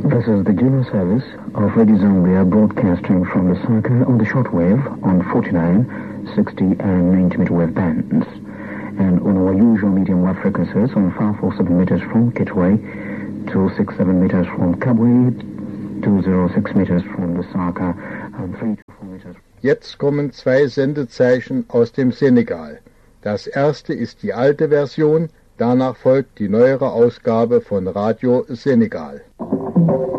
This is the Juno service of Radio Zambia broadcasting from Lusaka on the shortwave on 49, 60 and 90 meter wave bands, and on our usual medium wave frequencies on 547 meters from Kitwe, 267 meters from Kabwe, 206 meters from Lusaka, and 324 meters. Jetzt kommen zwei Sendezeichen aus dem Senegal. Das erste ist die alte Version, danach folgt die neuere Ausgabe von Radio Senegal.